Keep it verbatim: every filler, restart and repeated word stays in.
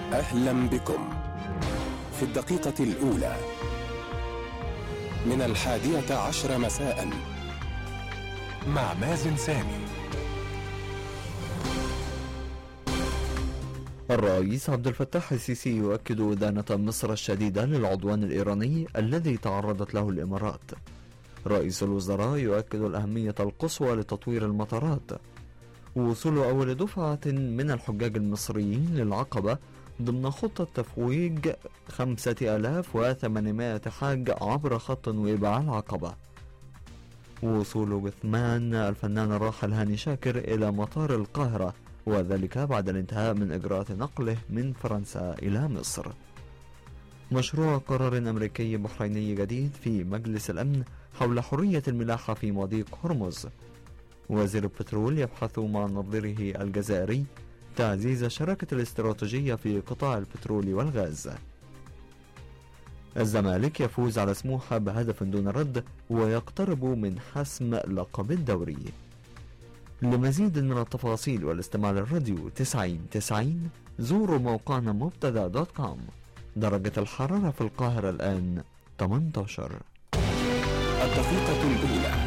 أهلا بكم في الدقيقة الأولى من الحادية عشر مساء مع مازن سامي. الرئيس عبد الفتاح السيسي يؤكد إدانة مصر الشديدة للعدوان الإيراني الذي تعرضت له الإمارات. رئيس الوزراء يؤكد الأهمية القصوى لتطوير المطارات. وصول أول دفعة من الحجاج المصريين للعقبة ضمن خطة تفويج خمسة آلاف وثمانمائة حاج عبر خط نويبع العقبة. وصول جثمان الفنان الراحل هاني شاكر إلى مطار القاهرة، وذلك بعد الانتهاء من إجراءات نقله من فرنسا إلى مصر. مشروع قرار أمريكي بحريني جديد في مجلس الأمن حول حرية الملاحة في مضيق هرمز. وزير البترول يبحث مع نظيره الجزائري تعزيز الشراكة الاستراتيجية في قطاع البترول والغاز. الزمالك يفوز على سموحة بهدف دون رد ويقترب من حسم لقب الدوري. لمزيد من التفاصيل والاستماع للراديو تسعين تسعين زوروا موقعنا مبتدا دوت كوم. درجة الحرارة في القاهرة الآن ثمانية عشر. الدقيقة الأولى